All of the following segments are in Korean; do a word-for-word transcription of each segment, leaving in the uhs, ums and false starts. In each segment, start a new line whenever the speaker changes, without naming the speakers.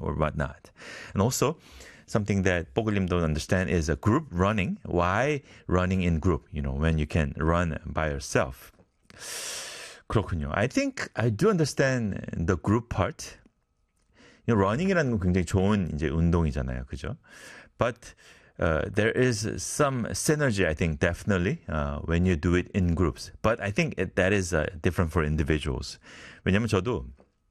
or whatnot. And also, something that 뽀글님 don't understand is a group running. Why running in group? You know, when you can run by yourself. 그렇군요. I think I do understand the group part. You know, running이라는 건 굉장히 좋은 이제 운동이잖아요, 그죠? But uh, there is some synergy, I think, definitely uh, when you do it in groups. But I think it, that is uh, different for individuals. 왜냐면 저도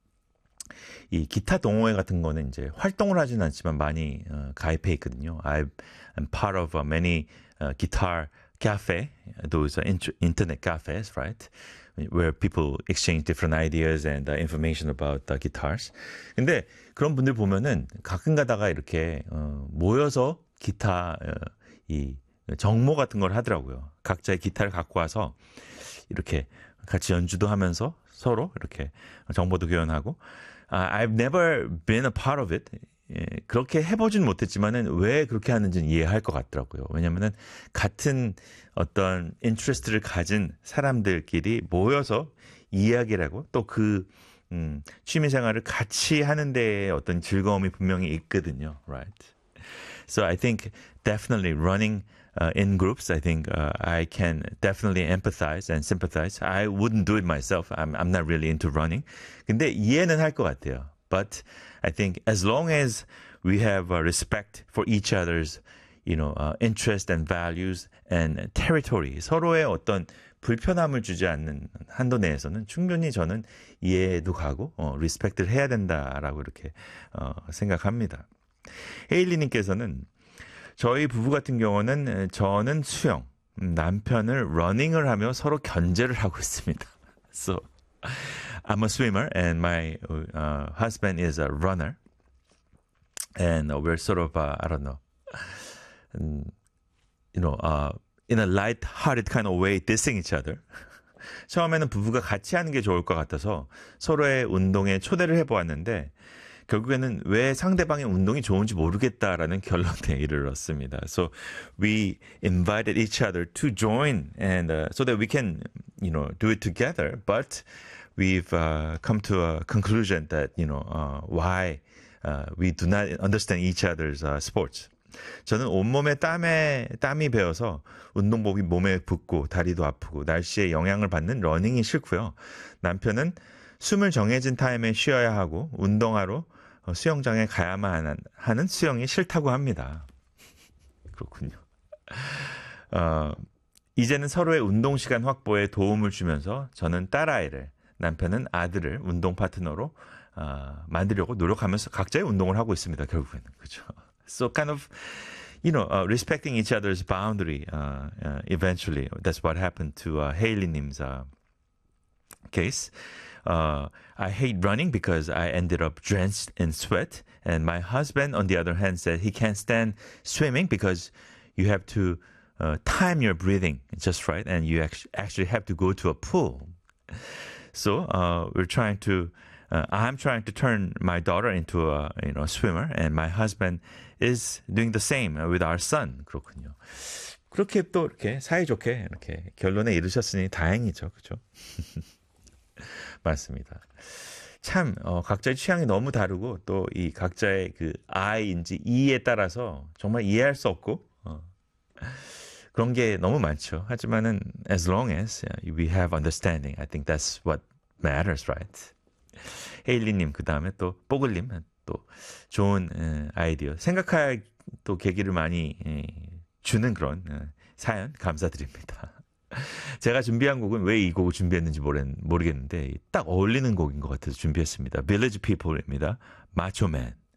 이 기타 동호회 같은 거는 이제 활동을 하지는 않지만 많이 어, 가입해 있거든요. I'm part of uh, many uh, guitar cafe, those uh, int- internet cafes, right? Where people exchange different ideas and uh, information about uh, guitars. 근데 그런 분들 보면은 가끔 가다가 이렇게 어, 모여서 기타 어, 이 정모 같은 걸 하더라고요. 각자의 기타를 갖고 와서 이렇게 같이 연주도 하면서 서로 이렇게 정보도 교환하고. Uh, I've never been a part of it. 예, 그렇게 해보진 못했지만은 왜 그렇게 하는지는 이해할 것 같더라고요. 왜냐면은 같은 어떤 인트레스트를 가진 사람들끼리 모여서 이야기를 하고 또 그 음, 취미생활을 같이 하는 데에 어떤 즐거움이 분명히 있거든요. Right? So I think definitely running uh, in groups, I think uh, I can definitely empathize and sympathize. I wouldn't do it myself. I'm, I'm not really into running. 근데 이해는 할 것 같아요. But I think as long as we have uh, respect for each other's, you know, uh, interest and values and territory, 서로의 어떤 불편함을 주지 않는 한도 내에서는 충분히 저는 이해도 가고 어, 리스펙트를 해야 된다라고 이렇게 어, 생각합니다. 헤일리님께서는 저희 부부 같은 경우는 저는 수영, 남편을 러닝을 하며 서로 견제를 하고 있습니다. So I'm a swimmer and my uh, husband is a runner. And we're sort of, uh, I don't know, um, you know, uh, in a light-hearted kind of way dissing each other. 처음에는 부부가 같이 하는 게 좋을 것 같아서 서로의 운동에 초대를 해보았는데 결국에는 왜 상대방의 운동이 좋은지 모르겠다라는 결론에 이르렀습니다. So we invited each other to join and uh, so that we can, you know, do it together. But we've uh, come to a conclusion that, you know, uh, why uh, we do not understand each other's uh, sports. 저는 온몸에 땀에, 땀이 배어서 운동복이 몸에 붙고 다리도 아프고 날씨에 영향을 받는 러닝이 싫고요. 남편은 숨을 정해진 타임에 쉬어야 하고 운동하러 수영장에 가야만 하는 수영이 싫다고 합니다. 그렇군요. 어, 이제는 서로의 운동 시간 확보에 도움을 주면서 저는 딸아이를, 남편은 아들을 운동 파트너로 어, 만들려고 노력하면서 각자의 운동을 하고 있습니다. 결국에는. 그렇죠. So kind of, you know, uh, respecting each other's boundary uh, uh, eventually. That's what happened to uh, Hailey-님's uh, case. Uh, I hate running because I ended up drenched in sweat. And my husband, on the other hand, said he can't stand swimming because you have to uh, time your breathing just right. And you actually have to go to a pool. So uh, we're trying to, uh, I'm trying to turn my daughter into a, you know, swimmer. And my husband is doing the same with our son. 그렇군요. 그렇게 또 이렇게 사이좋게 이렇게 결론에 이르셨으니 다행이죠. 그죠? 맞습니다. 참 어, 각자의 취향이 너무 다르고 또 이 각자의 그 I인지 E에 따라서 정말 이해할 수 없고 어, 그런 게 너무 많죠. 하지만은 as long as we have understanding, I think that's what matters, right? 헤일리님 그 다음에 또 뽀글님 또 좋은 에, 아이디어 생각할 또 계기를 많이 에, 주는 그런 에, 사연 감사드립니다. 제가 준비한 곡은 왜 이 곡을 준비했는지 모르겠는데 딱 어울리는 곡인 것 같아서 준비했습니다. Village People입니다. Macho Man.